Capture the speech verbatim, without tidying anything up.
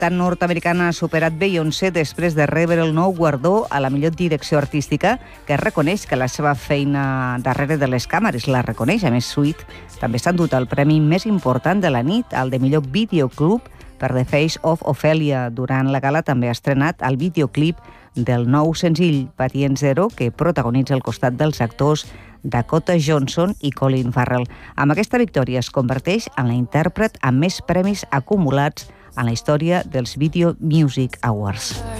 cantant nord-americana ha superat Beyoncé després de rebre el nou guardó a la millor direcció artística, que reconeix que la seva feina darrere de les càmeres la reconeix. A més, Sweet també s'ha endut el premi més important de la nit, el de millor videoclub, per The Face of Ophelia. Durant la gala també ha estrenat el videoclip del nou senzill Patient Zero, que protagonitza al costat dels actors Dakota Johnson i Colin Farrell. Amb aquesta victòria es converteix en la intèrpret amb més premis acumulats en la història dels Video Music Awards.